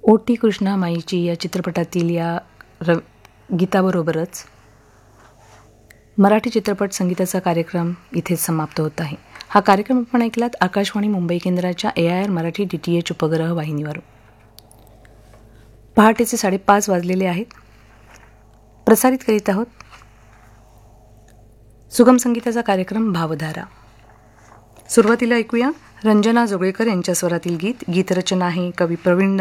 ओटी कृष्णा माईची या चित्रपटातील या गीताबरोबरच मराठी चित्रपट संगीताचा कार्यक्रम इथेच समाप्त होत आहे. हा कार्यक्रम आपण ऐकलात आकाशवाणी मुंबई केंद्राच्या AIR मराठी DTH उपग्रह वाहिनीवर. पहाटेचे 5:30 वाजलेले आहेत. प्रसारित करीत आहोत सुगम संगीताचा कार्यक्रम भावधारा. सुरुवातीला ऐकूया रंजना जोगळेकर यांच्या स्वरातील गीत. गीतरचना आहे कवी प्रवीण